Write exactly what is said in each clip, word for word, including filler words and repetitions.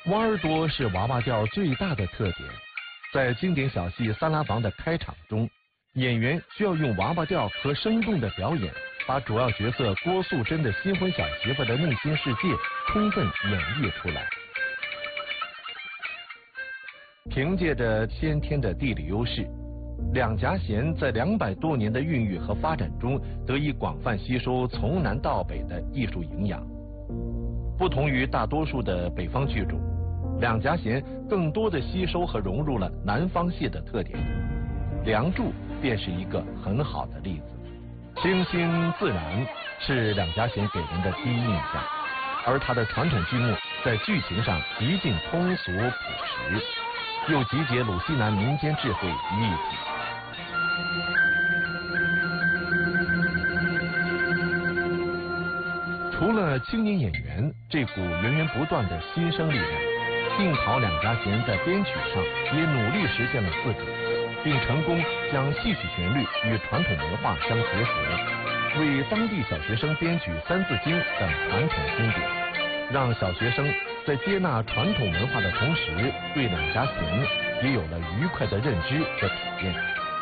挖耳朵是娃娃调最大的特点。在经典小戏《三拉房》的开场中，演员需要用娃娃调和生动的表演，把主要角色郭素贞的新婚小媳妇的内心世界充分演绎出来。凭借着先天的地理优势，两颊弦在两百多年的孕育和发展中，得以广泛吸收从南到北的艺术营养。不同于大多数的北方剧种，两颊弦更多的吸收和融入了南方戏的特点。《梁祝》便是一个很好的例子。清新自然是两颊弦给人的第一印象，而它的传统剧目在剧情上极尽通俗朴实，又集结鲁西南民间智慧于一体。除了青年演员这股源源不断的新生力量，定陶两颊弦在编曲上也努力实现了自主，并成功将戏曲旋律与传统文化相结合，为当地小学生编曲《三字经》等传统经典，让小学生在接纳传统文化的同时，对两颊弦也有了愉快的认知和体验。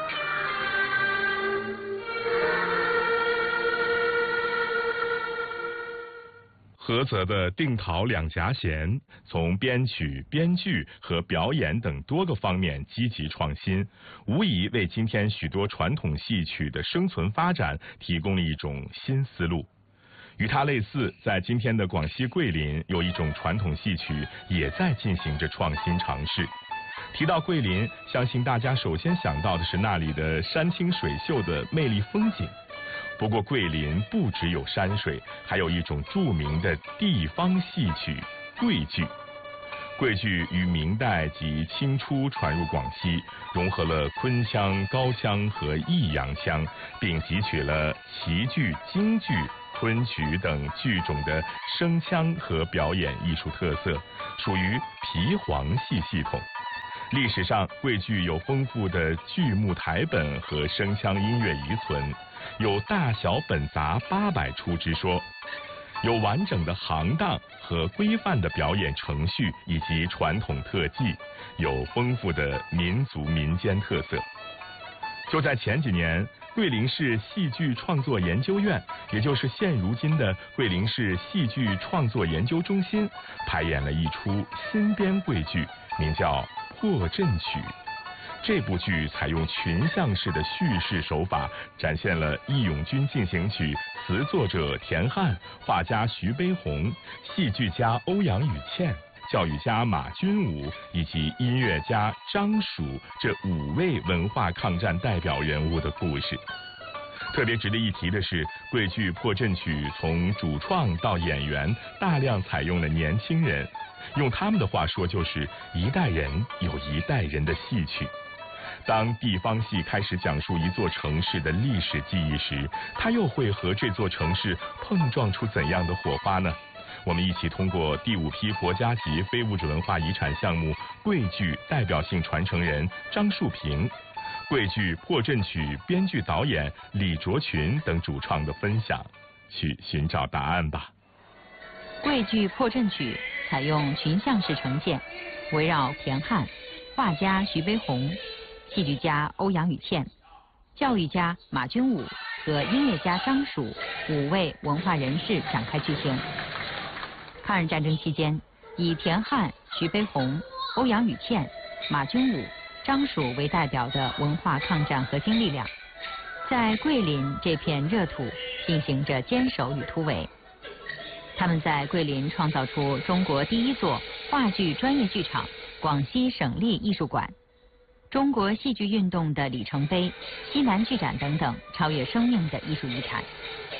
菏泽的定陶两颊弦从编曲、编剧和表演等多个方面积极创新，无疑为今天许多传统戏曲的生存发展提供了一种新思路。与它类似，在今天的广西桂林，有一种传统戏曲也在进行着创新尝试。提到桂林，相信大家首先想到的是那里的山清水秀的魅力风景。不过桂林不只有山水，还有一种著名的地方戏曲桂剧。桂剧于明代及清初传入广西，融合了昆腔、高腔和弋阳腔，并汲取了齐剧、京剧、昆曲等剧种的声腔和表演艺术特色，属于皮黄戏系统。历史上，桂剧有丰富的剧目台本和声腔音乐遗存，有大小本杂八百出之说，有完整的行当和规范的表演程序以及传统特技，有丰富的民族民间特色。就在前几年，桂林市戏剧创作研究院，也就是现如今的桂林市戏剧创作研究中心，排演了一出新编桂剧，名叫《破阵曲》。这部剧采用群像式的叙事手法，展现了《义勇军进行曲》词作者田汉、画家徐悲鸿、戏剧家欧阳予倩、教育家马君武以及音乐家张曙这五位文化抗战代表人物的故事。特别值得一提的是，桂剧《破阵曲》从主创到演员大量采用了年轻人，用他们的话说，就是一代人有一代人的戏曲。当地方戏开始讲述一座城市的历史记忆时，它又会和这座城市碰撞出怎样的火花呢？我们一起通过第五批国家级非物质文化遗产项目桂剧代表性传承人张树平、桂剧《破阵曲》编剧导演李卓群等主创的分享，去寻找答案吧。 桂剧《破阵曲》采用群像式呈现，围绕田汉、画家徐悲鸿、戏剧家欧阳予倩、教育家马君武和音乐家张曙五位文化人士展开剧情。抗日战争期间，以田汉、徐悲鸿、欧阳予倩、马君武、张曙为代表的文化抗战核心力量，在桂林这片热土进行着坚守与突围。他们在桂林创造出中国第一座话剧专业剧场——广西省立艺术馆、中国戏剧运动的里程碑、西南剧展等等超越生命的艺术遗产。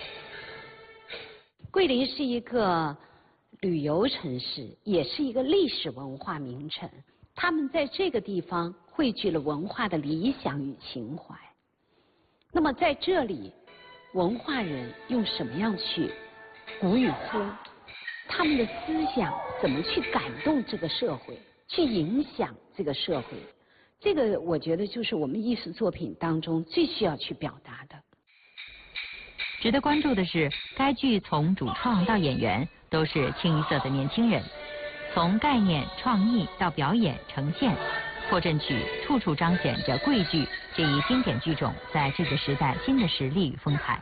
桂林是一个旅游城市，也是一个历史文化名城。他们在这个地方汇聚了文化的理想与情怀。那么在这里，文化人用什么样去鼓与呼？他们的思想怎么去感动这个社会，去影响这个社会？这个我觉得就是我们艺术作品当中最需要去表达的。 值得关注的是，该剧从主创到演员都是清一色的年轻人， 从概念、创意到表演呈现，破阵曲处处彰显着桂剧这一经典剧种在这个时代新的实力与风采。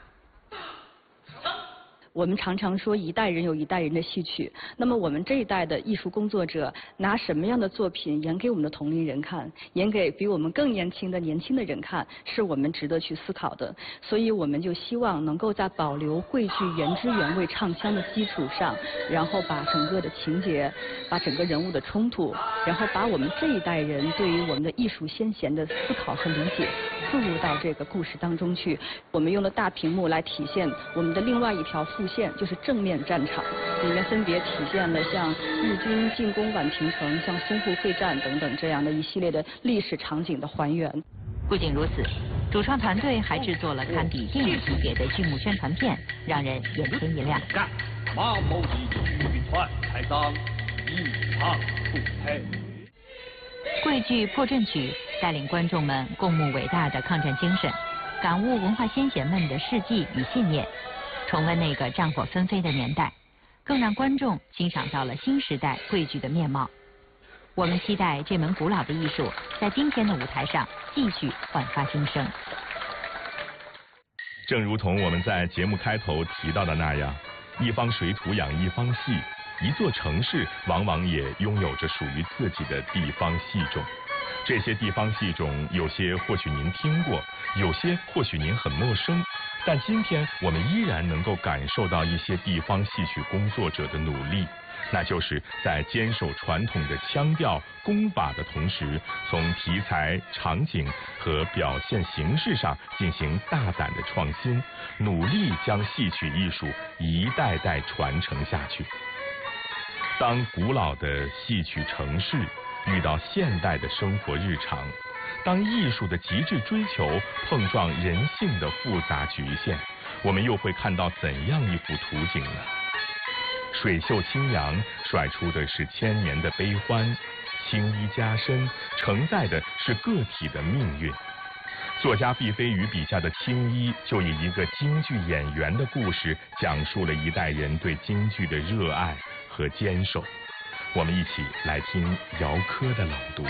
我们常常说一代人有一代人的戏曲，那么我们这一代的艺术工作者拿什么样的作品演给我们的同龄人看，演给比我们更年轻的年轻的人看，是我们值得去思考的。所以我们就希望能够在保留桂剧原汁原味唱腔的基础上，然后把整个的情节，把整个人物的冲突，然后把我们这一代人对于我们的艺术先贤的思考和理解注入到这个故事当中去。我们用了大屏幕来体现我们的另外一条副线，就是正面战场，里面分别体现了像日军进攻宛平城、像淞沪会战等等这样的一系列的历史场景的还原。 不仅如此，主创团队还制作了堪比电影级别的剧目宣传片，让人眼前一亮。 干马某一举传开张，一场出配。 桂剧破阵曲带领观众们共沐伟大的抗战精神，感悟文化先贤们的事迹与信念，重温那个战火纷飞的年代，更让观众欣赏到了新时代桂剧的面貌。我们期待这门古老的艺术在今天的舞台上继续焕发新生。 正如同我们在节目开头提到的那样，一方水土养一方戏，一座城市往往也拥有着属于自己的地方戏种。这些地方戏种有些或许您听过，有些或许您很陌生，但今天我们依然能够感受到一些地方戏曲工作者的努力，那就是在坚守传统的腔调功法的同时，从题材、场景和表现形式上进行大胆的创新，努力将戏曲艺术一代代传承下去。当古老的戏曲程式遇到现代的生活日常，当艺术的极致追求碰撞人性的复杂局限，我们又会看到怎样一幅图景呢？水袖轻扬甩出的是千年的悲欢，青衣加身承载的是个体的命运。作家毕飞宇笔下的青衣，就以一个京剧演员的故事，讲述了一代人对京剧的热爱和坚守。我们一起来听姚科的朗读。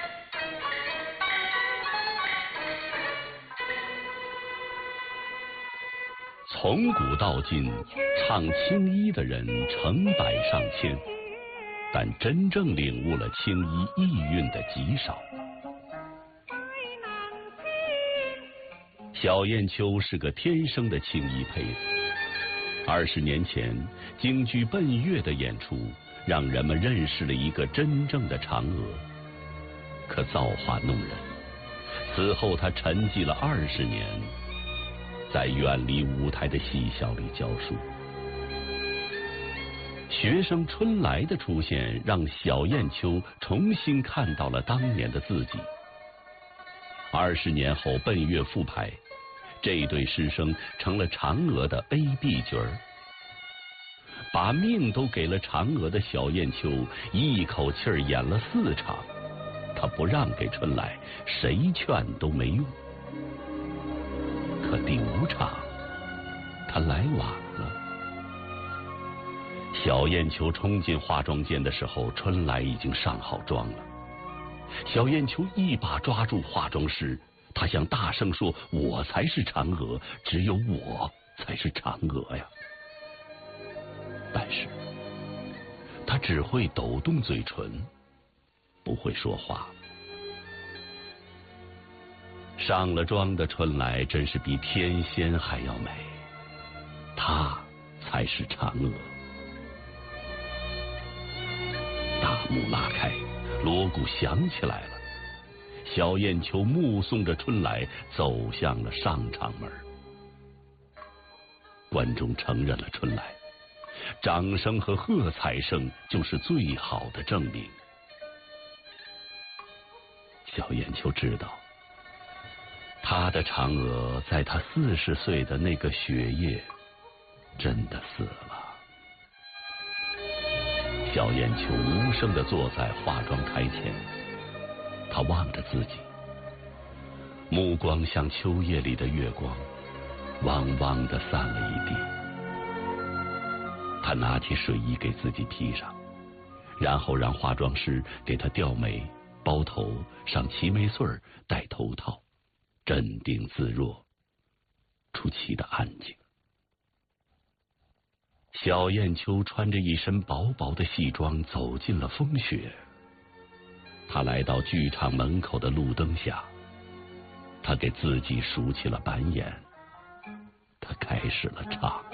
从古到今，唱青衣的人成百上千，但真正领悟了青衣意蕴的极少。小燕秋是个天生的青衣胚子。二十年前，京剧奔月的演出，让人们认识了一个真正的嫦娥。可造化弄人，此后他沉寂了二十年，在远离舞台的戏校里教书。学生春来的出现，让小燕秋重新看到了当年的自己。二十年后奔月复排，这对师生成了嫦娥的 A B 角儿。把命都给了嫦娥的小燕秋，一口气儿演了四场，他不让给春来，谁劝都没用。可第五场，他来晚了。小燕秋冲进化妆间的时候，春来已经上好妆了。小燕秋一把抓住化妆师，他想大声说：“我才是嫦娥，只有我才是嫦娥呀！”但是，他只会抖动嘴唇，不会说话。上了妆的春来真是比天仙还要美，她才是嫦娥。大幕拉开，锣鼓响起来了。小燕秋目送着春来走向了上场门。观众承认了春来，掌声和喝彩声就是最好的证明。小燕秋知道，他的嫦娥在他四十岁的那个雪夜真的死了。小燕秋无声地坐在化妆台前，他望着自己，目光像秋夜里的月光，汪汪地散了一地。他拿起睡衣给自己披上， 然后让化妆师给她吊眉、包头、上齐眉穗儿、戴头套，镇定自若，出奇的安静。小燕秋穿着一身薄薄的戏装走进了风雪。她来到剧场门口的路灯下，她给自己竖起了板眼，她开始了唱。